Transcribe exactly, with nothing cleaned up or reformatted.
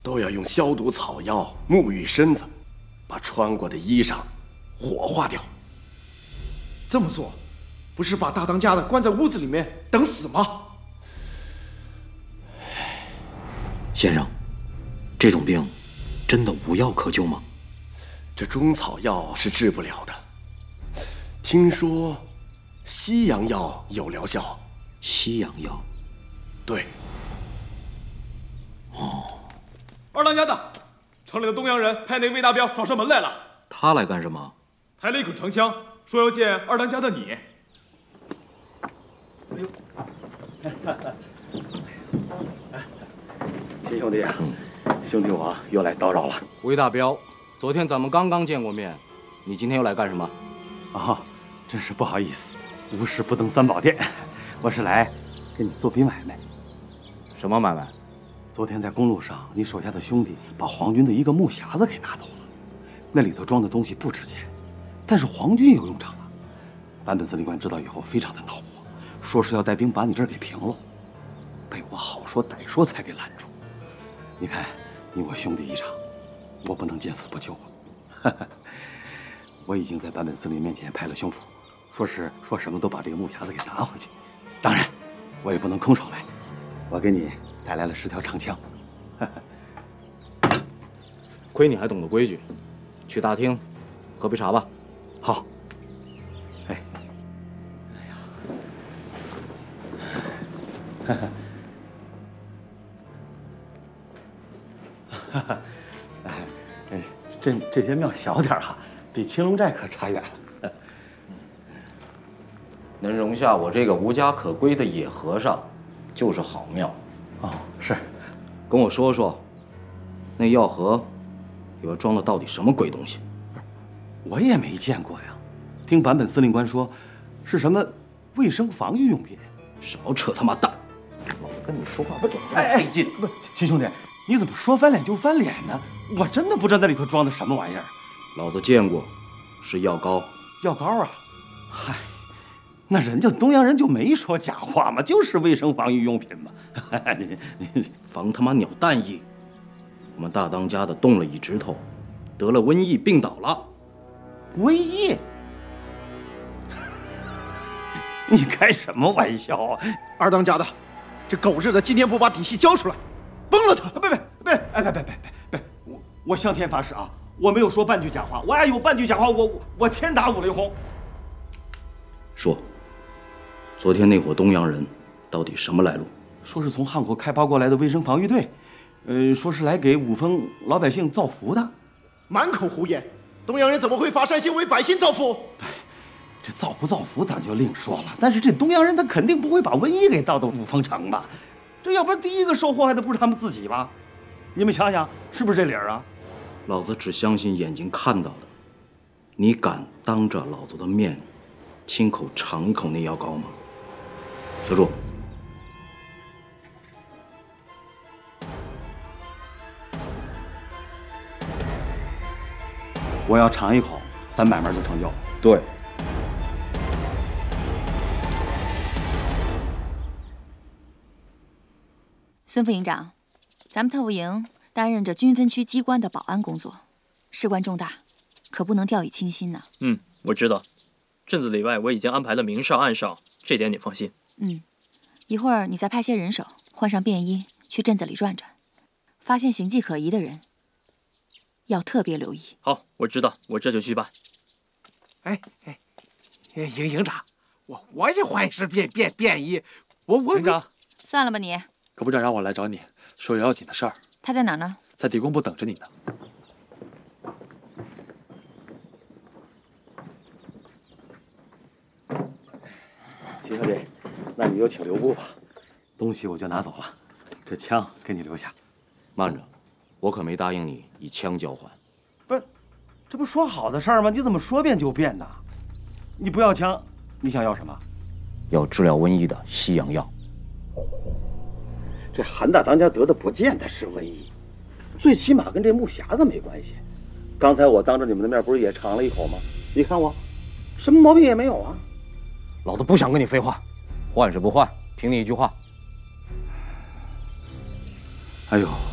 都要用消毒草药沐浴身子，把穿过的衣裳火化掉。 这么做，不是把大当家的关在屋子里面等死吗？ 先生，这种病真的无药可救吗？ 这中草药是治不了的，听说西洋药有疗效。 西洋药？ 对。 哦。 二当家的，城里的东洋人派那个魏大彪找上门来了。 他来干什么？ 抬了一捆长枪，说要见二当家的你。 哎呦，秦兄弟啊，嗯、兄弟我又来叨扰了。 魏大彪，昨天咱们刚刚见过面，你今天又来干什么？ 啊、哦，真是不好意思，无事不登三宝殿，我是来跟你做笔买卖。 什么买卖？ 昨天在公路上，你手下的兄弟把皇军的一个木匣子给拿走了，那里头装的东西不值钱，但是皇军有用场啊。坂本司令官知道以后非常的恼火，说是要带兵把你这儿给平了，被我好说歹说才给拦住。你看，你我兄弟一场，我不能见死不救啊！我已经在坂本司令面前拍了胸脯，说是说什么都把这个木匣子给拿回去。当然，我也不能空手来，我给你带来了十条长枪。 亏你还懂得规矩，去大厅喝杯茶吧。 好。哎，哎呀，哈哈，哎，哎，这这间庙小点啊，比青龙寨可差远了。 能容下我这个无家可归的野和尚，就是好庙。 哦，是。 跟我说说，那药盒里边装的到底什么鬼东西？ 我也没见过呀。听坂本司令官说，是什么卫生防御用品。 少扯他妈淡！老子跟你说话不总这么费劲。 不，秦兄弟，你怎么说翻脸就翻脸呢？我真的不知道那里头装的什么玩意儿。 老子见过，是药膏。 药膏啊？嗨，那人家东洋人就没说假话嘛，就是卫生防御用品嘛。你你防他妈鸟蛋疫！我们大当家的动了一指头，得了瘟疫，病倒了。 瘟疫？你开什么玩笑啊！ 二当家的，这狗日的今天不把底细交出来，崩了他！ 别别别！哎别别别别别！我我向天发誓啊，我没有说半句假话。我要有半句假话，我我我天打五雷轰！ 说，昨天那伙东洋人到底什么来路？ 说是从汉口开拔过来的卫生防御队，呃，说是来给五峰老百姓造福的。 满口胡言！东洋人怎么会乏善心为百姓造福？ 这造不造福咱就另说了，但是这东洋人他肯定不会把瘟疫给倒到五峰城吧？这要不然第一个受祸害的不是他们自己吧？你们想想，是不是这理儿啊？ 老子只相信眼睛看到的，你敢当着老子的面亲口尝一口那药膏吗？小主， 我要尝一口，咱买卖就成就了。 对。 孙副营长，咱们特务营担任着军分区机关的保安工作，事关重大，可不能掉以轻心呢。 嗯，我知道，镇子里外我已经安排了明哨暗哨，这点你放心。 嗯，一会儿你再派些人手，换上便衣，去镇子里转转，发现形迹可疑的人，要特别留意。 好，我知道，我这就去办。 哎哎，营营长，我我也换一身便便便衣，我我营长， 算了吧你。 可部长让我来找你，说有要紧的事儿。 他在哪儿呢？ 在地工部等着你呢。 秦兄弟，那你就请留步吧，东西我就拿走了，这枪给你留下。 慢着，我可没答应你以枪交换。 不是，这不说好的事儿吗？你怎么说变就变呢？你不要枪，你想要什么？ 要治疗瘟疫的西洋药。 这韩大当家得的不见得是瘟疫，最起码跟这木匣子没关系。刚才我当着你们的面不是也尝了一口吗？你看我，什么毛病也没有啊。 老子不想跟你废话，换是不换，凭你一句话。 哎呦。